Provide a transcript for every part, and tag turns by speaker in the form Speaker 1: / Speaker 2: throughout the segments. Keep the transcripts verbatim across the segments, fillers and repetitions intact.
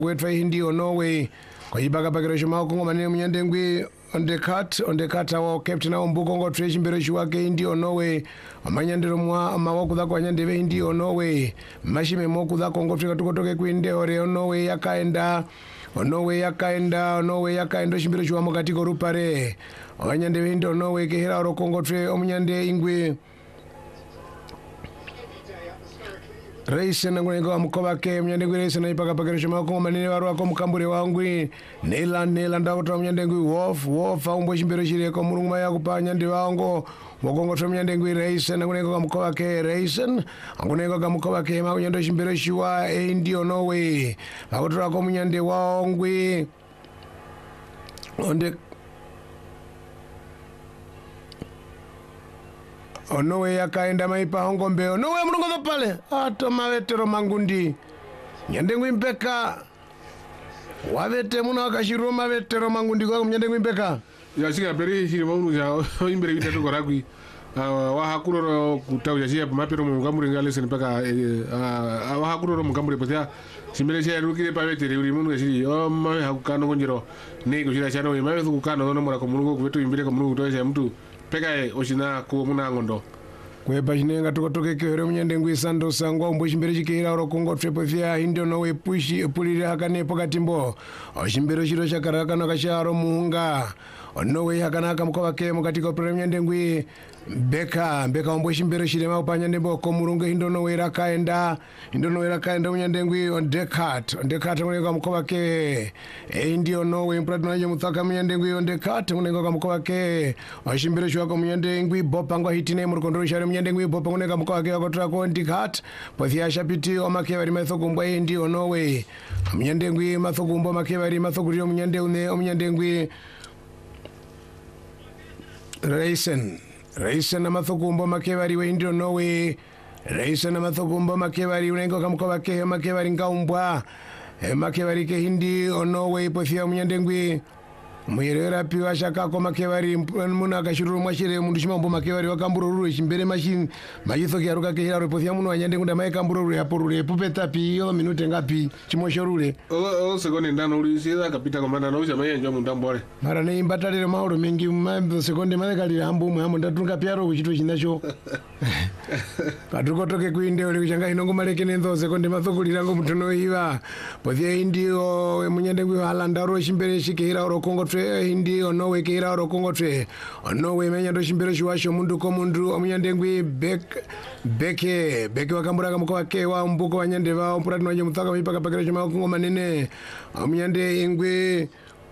Speaker 1: wetwa hindi o Norway kwa ibaka pakira shoma kongo manene munyandengwi on the cut on the cut awo captain awo mbuko ngo treshi mbere shwake hindi o Norway amanyandero mwa amawoku za kwa nyandeve hindi o Norway mashime moku za kongo trika tukotoke kuinde ore o Norway yakaenda o Norway yakaenda o Norway yakaenda shimbere shwa mokatiko rupare amanyandeve hindi o Norway kehera oro kongo tre omunyande ingwe Reisen ngwengo amukoba ke mnyandengwi Reisen ipaka pakira shoma kongo manene waru ako mukambure wangwi nela nela ndakota mnyandengwi wof wof aumbo shimbero shireko murunguma yakupa nyande wango mokongo to mnyandengwi Reisen ngwengo amukoba ke Reisen ngwengo amukoba ke ma nyando shimbero shiwa indi o Norway akotora ko mnyande wangwi onde Onowe yakaenda maipa hongombe Onowe mrungozo pale ato mavetero mangundi nyandengwi mpeka wavete muna wakashiro mavetero mangundi kwa nyandengwi mpeka
Speaker 2: ya shika peri shiri maunu ya imbere vitatu koragwi wa hakuroro kutau ya shia mapero mungambure ngale mpeka wa hakuroro mungambure potea simbere shia rukire pavetere uri munu shiri o mawe hakukano ngonjero nego shira chano mawe thukukano nono mura komungu kuvetu imbere komungu toesha mtu pekae oshina ko muna ngondo
Speaker 1: kwepa chinenga tukotoke kehore munyandengwi sando sangwa umbo chimbere chikeira oro kongo trepo fya hindo nowe pushi pulire hakane pokatimbo oshimbero chiro chakarakana kasharo muhunga onowe hakanaka mukova ke mukatiko pro munyandengwi beka beka umbo chimbero chirema upanyandembo ko murunga hindo nowe rakaenda hindo nowe rakaenda munyandengwi on dekat on dekat munenga mukova ke e ndio nowe impratno aje mutsaka munyandengwi on dekat munenga mukova ke oshimbero chwako munyandengwi bopangwa hitine murukondoro shari munyandengwi bopangoneka mukova ke akotra ko ndikat pothia shapiti omake bari mathokumbwa ndi o Norway munyandengwi mathokumbo make bari mathokuri munyandengwe omunyandengwi Reisen Reisen mathokumbo make bari we ndi o Norway Reisen mathokumbo make bari unengo kamukova ke make bari ngaumbwa make bari ke hindi o Norway pothia munyandengwi muyerera piwa shaka ko makebari muna kashuru mwashire mundu shimambo makebari wakambururu chimbere machine mayitho kyaruka ke hira pothia muno anyande ngunda mai kambururu yaporure pupeta pi yo minute ngapi chimoshorure
Speaker 2: o o sekonde ndano uri sida kapita komanda no usha yenjo mundambore
Speaker 1: mara ne imbatalire mauro mengi mambo sekonde mane kali hambo mu hambo ndatunga pyaro kuchito chinacho patukotoke kuinde uri kuchanga inongo maleke nenzo sekonde mathokulira ngo mutono iwa pothia indio munyandengwi halanda ro chimbere shikehira ro kongo hindi o Norway keira oro kongo tre o Norway menyando chimbere shiwasho mundu ko mundu omunyandengwi bek beke beke wakambura kamukova ke wa mbuko wanyande va ompurati noje mutaka mipaka pakira chima kongo manene omunyande ingwe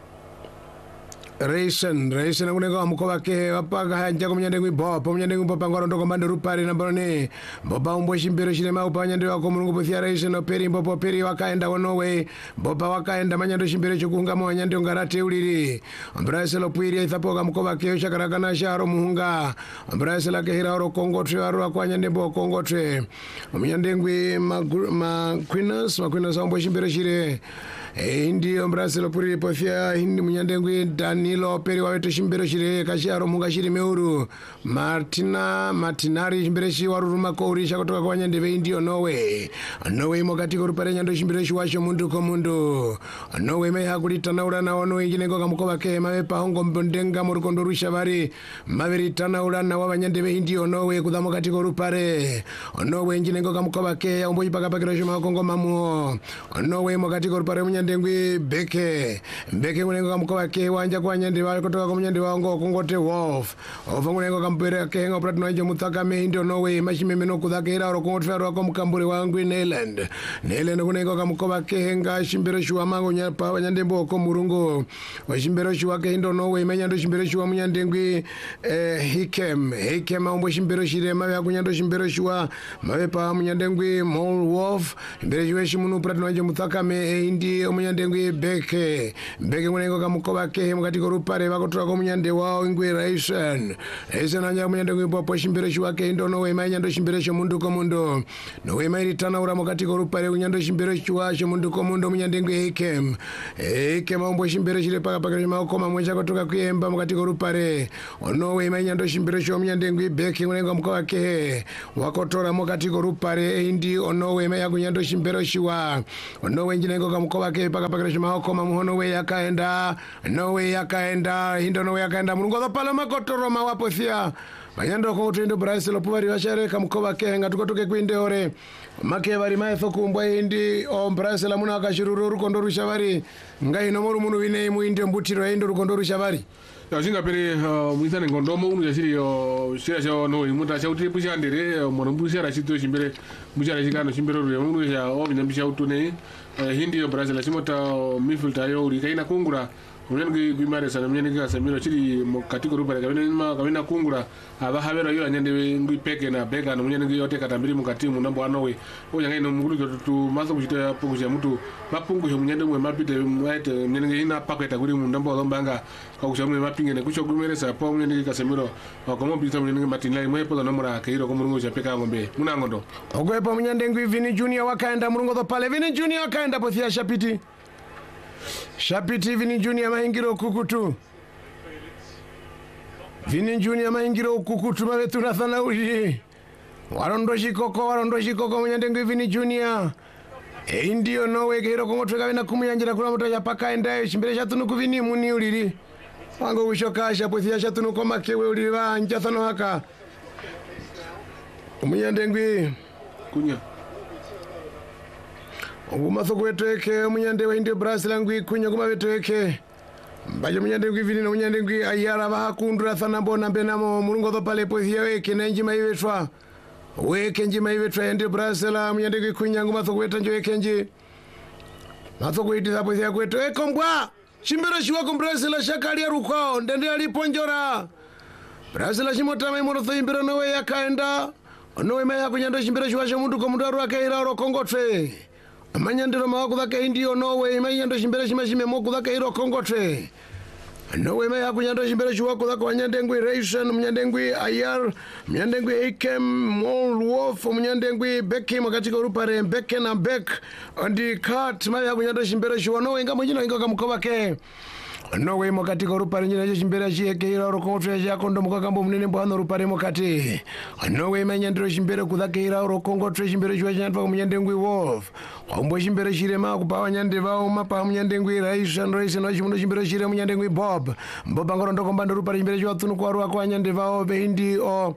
Speaker 1: Reisen Reisen ngunenga mukova ke wapaka hanja ko munyandengwi bopa munyandengwi bopa ngoro ndoko mande rupari nambarone bopa umbo chimbere chilema upanyande wako mulungu pothia Reisen operi mbopo peri wakaenda wa Norway bopa wakaenda manyando chimbere chokunga mwanyande ngarate uliri ambraise lopwiri ithapoka mukova ke shakarakana sharo muhunga ambraise la kehira oro kongo tre aro akwanyande mbo kongo tre munyandengwi ma Quinas ma Quinas umbo chimbere chire hindi ambraise lopwiri pothia hindi munyandengwi Danilo peri waweto shimbero shire kasharo munga shiri meuru Martina Martinari shimbere shi waruruma ko urisha kutoka kwa nyandeve ndi o Norway Norway mokati ko rupare nyando shimbere shi washo mundu ko mundu Norway me hakulitana urana ono ingine ngo kamukova ke mabepa hongo mbondenga murukondo rusha bari maberitana urana wa nyandeve ndi o Norway kudamo kati ko rupare Norway ingine ngo kamukova ke ombo ipaka pakira shoma kongo mamu Norway mokati ko rupare munyandengwi beke beke ngo kamukova ke wanja kwa nyande wa kutoka kwa nyande wango kongote wolf ofangunengo kampere kenga pratno anje mutaka me ndi o Norway mashime meno kudakira ro kongote ro ko mukambure wangu Netherland Netherland kunengo kamukova kenga shimbero shwa mango nyapa nyande mboko murungo wa shimbero shwa ke ndi o Norway menyando shimbero shwa munyandengwi eh hikem hikem ombo shimbero shire mawe akunyando shimbero shwa mawe pa munyandengwi mol wolf shimbero shwa shimunu pratno anje mutaka me ndi munyandengwi beke beke kunengo kamukova ke mukati ko rupare vakotora ko munyande wao ingwe Reisen Reisen anya munyande ngwipo shimbere shwa ke ndo Norway manyando shimbere sho mundu ko mundu Norway mairitana ura mukati ko rupare unyando shimbere shwa sho mundu ko mundu munyande ngwe hikem hikem ombo shimbere shire paka paka ma koma mwenja kutoka kuyemba mukati ko rupare Norway manyando shimbere sho munyande ngwe beke unenga mukova ke wakotora mukati ko rupare ndi Norway mayakunyando shimbere shwa Norway njinengo kamukova ke wake paka paka shima koma muhono we yakaenda no we yakaenda hindo no we yakaenda mulungu the pala makotoro mawapo sia Bayando ko tuinde Brazil opuvari washareka mkoba kenga tukotoke kwinde ore make bari maetho kumbwa hindi o Brazil amuna akashiruru rukondo rushavari ngai no muru munu wine mu inde mbutiro endo rukondo rushavari
Speaker 2: ya singa pere muitane ngondomo unu yashiri yo shira sha no imuta cha uti pusha ndere mono bushara chito chimbere bushara chikano chimbere ru unu ya o binambisha utune hindi yo Brazil chimota midfielder yo uri kaina kungura Munyangi bimare sana munyangi kasamiro chiri katiko rupare kabina ma kabina kungura aba habera yo anyande ngwi peke na bega na munyangi yote katambiri mukati munambo anowe onya ngai no mugulu tu maso kuchita punguja mutu mapungu he munyande mwe mapite mwete munyangi ina paketa kuri munambo lombanga kakusha mwe mapinge ne kucho gumere sa po munyangi kasamiro komo bisa munyangi matinai mwe pola nomura keiro ko mulungu cha peka ngombe munangondo
Speaker 1: ogwepo munyande ngwi Vini Junior wakaenda mulungu to pale Vini Junior wakaenda pothia shapiti Shapiti Vini Junior mahingiro kukutu Vini Junior mahingiro kukutu mabetu na thana uji Warondo shikoko warondo shikoko mwenyandengu Vini Junior E indio nowe kehiro kongotuweka wena kumuyanjira kula mtu ya paka endayo Shimbele shatunuku Vini muni uliri Wango ushoka shaputhia shatunuko makewe uliri wa njathano haka Mwenyandengu
Speaker 2: Kunya
Speaker 1: Ugumaso kweteke munyande wa inde Brazil ngwi kunya kuma beteke Baje munyande ngwi Vini no munyande ngwi ayara bahakundura sana mbona benamo mulungu to pale pothia weke na njima iwetwa weke njima iwetwa inde Brazil munyande ngwi kunya ngumaso kweta njo weke nji Maso kwetisa pothia kweto eko mbwa chimbera shiwa ko Brazil shakali rukwao ndende aliponjora Brazil shimota mai moro thimbera nowe yakaenda nowe mai yakunyando chimbera shiwa shomundu ko mundu aru akaira ro kongotwe Amanyandiro mawako dhake indio nowe ima yando shimbere shima shime moku dhake hiro kongotre Nowe ima yaku nyando shimbere shuwako dhake wanyandengwi Ration, mnyandengwi Ayar, mnyandengwi Ikem, Mol Wolf, mnyandengwi Beki Mwakatika urupare Beke na Bek Andi Kat, ima yaku nyando shimbere shuwa Nowe inga mjino inga kamukobake Nowe mwakati korupare njina jo shimbere shieke hira oro kongotre ya kondo mkakambo mnene mbuhano rupare mwakati Nowe ima nyandiro shimbere kudhake hira oro kongotre shimbere shuwa shanatwa mnyandengwi Wolf Ombo shimbere shire maa kupawa nyande vao mapa mnyandengwi Ration Ration wa shimundo shimbere shire mnyandengwi Bob Bob angoro ndoko mbando rupare shimbere shuwa tunu kwa ruwa kwa nyande vao behindi o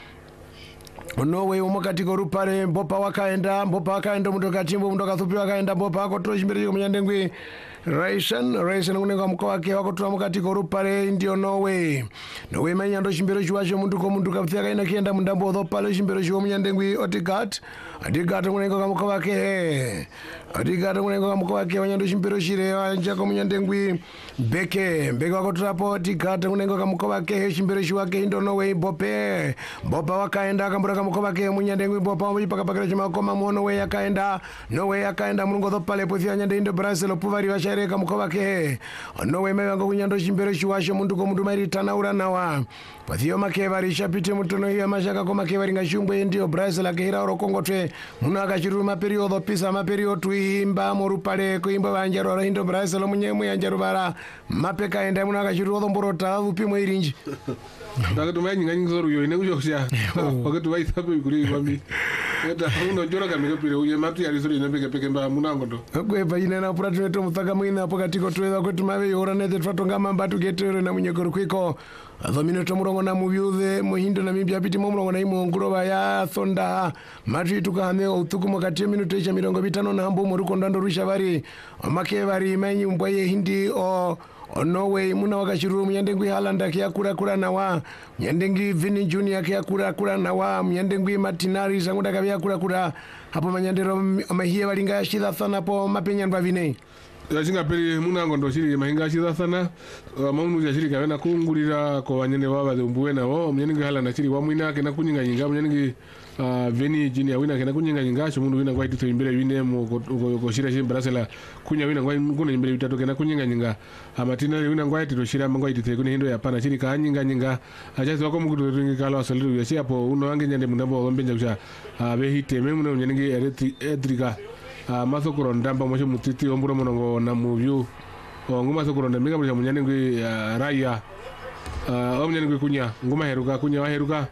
Speaker 1: Nowe umokati korupare mbopa wakaenda mbopa wakaenda mtoka timbo mtoka thupi wakaenda mbopa wako turo shimbere shuwa mnyandengwi Ration, Ration unenga mko wake wako tuwa mkati korupare indio Norway Norway manya ndo shimbero shuwasho mundu ko mundu kapithia kaina kienda mundambo odho pale shimbero shuwa mnyandengwi Odegaard Odegaard unenga mko wake Odegaard unenga mko wake manya ndo shimbero shire wanjako mnyandengwi Beke Beke wako turapo Odegaard unenga mko wake shimbero shuwake indo Norway Bope Bopa wakaenda kambura mko wake mnyandengwi Bopa wajipaka pakira chima koma mwono we yakaenda Norway yakaenda mulungo odho pale pothia nyande indo Brazil opuvari washa Reka mukobake Nowe mewango kunyando shimbere shuwasho mundu ko mundu mairi tanaura nawa Pathiyo makevari shapite mutono hiya mashaka ko makevari ngashungwe ndio Brazil akehira oro kongotwe Muna akashiruru maperiodo pisa maperiodo tuimba morupare kuimba wanjaro ora indo Brazil munyemu yanjaro bara Mapeka enda muna akashiruru odhomborota upimo irinji
Speaker 2: Taka tumayi ngani ngizoru yo ine kujoksha Wakati wa ithape kuri kwambi Eta uno jora kamiko pire uye matu ya risuri ine peke peke mba muna ngondo
Speaker 1: Kwepa ine na pura tuweto mthaka mwina hapo katiko tuweza kwetu mawe yora nete tuwatonga mamba tugetere na mwenyekoro kwiko Adhomine tomurongo na muvyuze muhindo na mibia piti momurongo na imu nguroba ya thonda Matu ituka hameo utuku mwakatiyo minuteisha mirongo bitano na hambu muruko ndando rusha vari Omake vari imanyi mbwaye hindi o Norway muna wakashiruru mnyandengwi Haaland kia kura kura na wa Mnyandengwi Vini Junior kia kura kura na wa Mnyandengwi Martinari sanguda kabia kura kura Hapo manyandero mahia walinga ya shida sana po mapenyanwa Vini
Speaker 2: Yachinga peri muna ngondo shiri mahinga shida sana Maunu ya shiri kawena kungurira kwa wanyene wawa umbuwe na wao Mnyandengwi Haaland shiri wamwina kena kunyinga nyinga Mnyandengwi Uh, Vini Junior wina kena kunyinga nyinga Shumundu wina kwa itiso imbele wine mo Koshira shiri Brazil Kunya wina kwa kuna imbele witato kena kunyinga nyinga Matina wina kwa itiso shira Mangwa itiso kune hindo ya pana shiri kaa nyinga nyinga Achasi wako mkutu ringi kala wa soliru Yasi hapo uno wange nyande mundambo Wambenja kusha Behite Memuna unyanenge Edrika Maso kurondamba Moshe mutiti Ombura monongo na muvyu Nguma so kurondamba Minga mwisha munyanenge Raya Omnyanenge kunya Nguma heruka Kunya wa heruka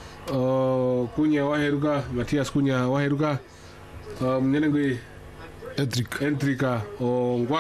Speaker 2: Uh, kunya waheruka Matias kunya waheruka uh, mnyenengwe
Speaker 1: Etric
Speaker 2: entrika o